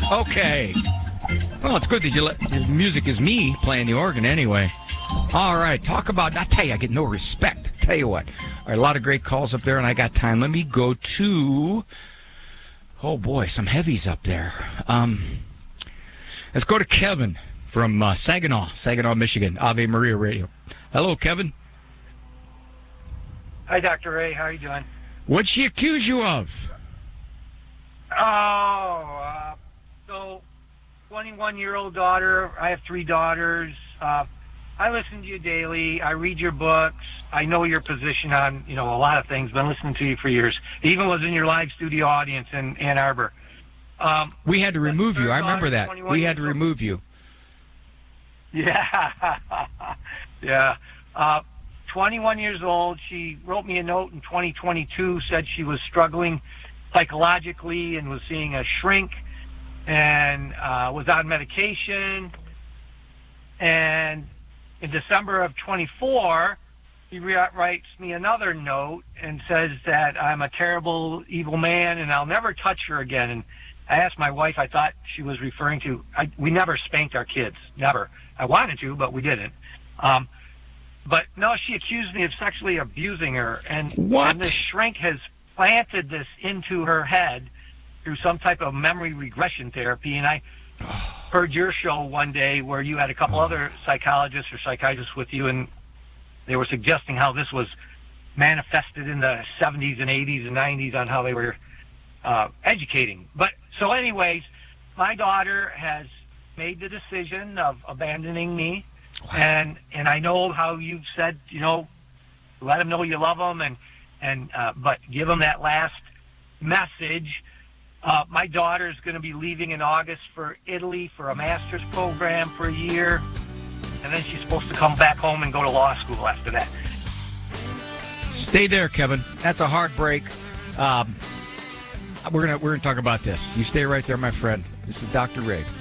Okay. Well, it's good that your music is me playing the organ anyway. All right, talk about, I tell you, I get no respect. Tell you what. All right, a lot of great calls up there, and I got time. Let me go to, oh boy, some heavies up there. Let's go to Kevin from Saginaw, Michigan, Ave Maria Radio. Hello, Kevin. Hi, Dr. Ray. How are you doing? What'd she accuse you of? So 21-year-old daughter. I have 3 daughters. I listen to you daily. I read your books. I know your position on, a lot of things. Been listening to you for years. Even was in your live studio audience in Ann Arbor. We had to remove you. I remember that. We had to remove you. Yeah. Yeah. 21 years old. She wrote me a note in 2022, said she was struggling psychologically and was seeing a shrink and was on medication. And in December of 24, he writes me another note and says that I'm a terrible, evil man and I'll never touch her again. And I asked my wife, I thought she was referring to, we never spanked our kids, never. I wanted to, but we didn't. But no, she accused me of sexually abusing her. And this shrink has planted this into her head through some type of memory regression therapy. And I heard your show one day where you had a couple other psychologists or psychiatrists with you, and they were suggesting how this was manifested in the 70s and 80s and 90s on how they were educating. But so anyways, my daughter has made the decision of abandoning me. Wow. And I know how you've said, let them know you love them, but give them that last message. My daughter's going to be leaving in August for Italy for a master's program for a year, and then she's supposed to come back home and go to law school after that. Stay there, Kevin. That's a heartbreak. We're gonna talk about this. You stay right there, my friend. This is Dr. Ray.